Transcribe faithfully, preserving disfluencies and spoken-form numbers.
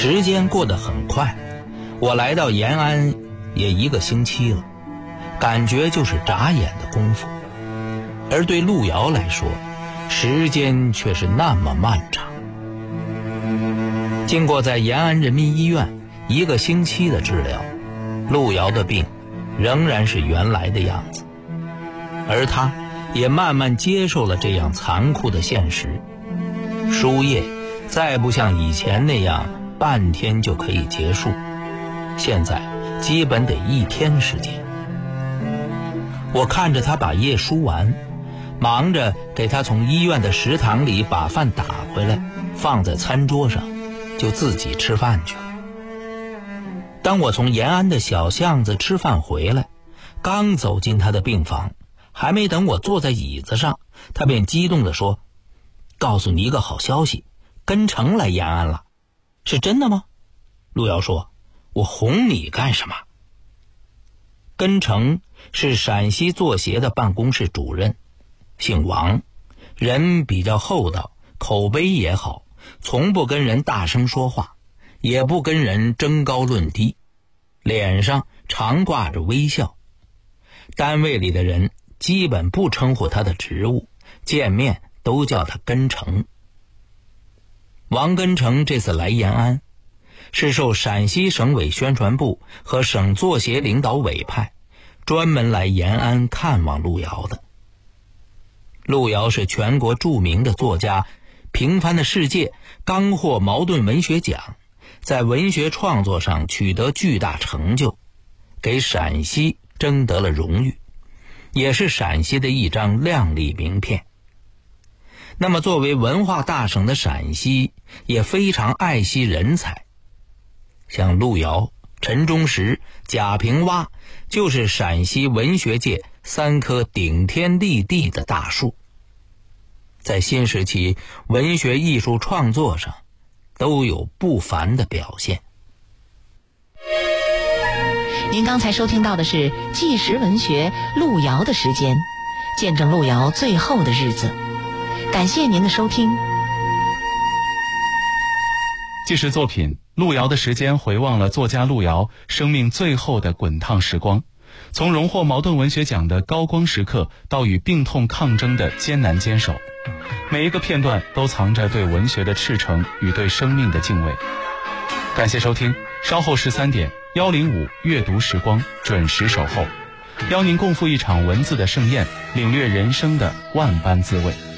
时间过得很快，我来到延安也一个星期了，感觉就是眨眼的功夫。而对路遥来说，时间却是那么漫长。经过在延安人民医院一个星期的治疗，路遥的病仍然是原来的样子，而他也慢慢接受了这样残酷的现实。输液再不像以前那样半天就可以结束，现在基本得一天时间。我看着他把液输完，忙着给他从医院的食堂里把饭打回来，放在餐桌上，就自己吃饭去了。当我从延安的小巷子吃饭回来，刚走进他的病房，还没等我坐在椅子上，他便激动地说：告诉你一个好消息，根成来延安了。是真的吗？路遥说：我哄你干什么？根成是陕西作协的办公室主任，姓王，人比较厚道，口碑也好，从不跟人大声说话，也不跟人争高论低，脸上常挂着微笑。单位里的人基本不称呼他的职务，见面都叫他根成。王根成这次来延安，是受陕西省委宣传部和省作协领导委派，专门来延安看望路遥的。路遥是全国著名的作家，平凡的世界刚获茅盾文学奖，在文学创作上取得巨大成就，给陕西争得了荣誉，也是陕西的一张亮丽名片。那么作为文化大省的陕西也非常爱惜人才，像路遥、陈忠实、贾平凹就是陕西文学界三棵顶天立地的大树，在新时期文学艺术创作上都有不凡的表现。 您刚才收听到的是纪实文学路遥的时间，见证路遥最后的日子。感谢您的收听。 纪实作品《路遥的时间》回望了作家路遥生命最后的滚烫时光，从荣获茅盾文学奖的高光时刻到与病痛抗争的艰难坚守，每一个片段都藏着对文学的赤诚与对生命的敬畏。感谢收听，稍后十三点一零五阅读时光准时守候，邀您共赴一场文字的盛宴，领略人生的万般滋味。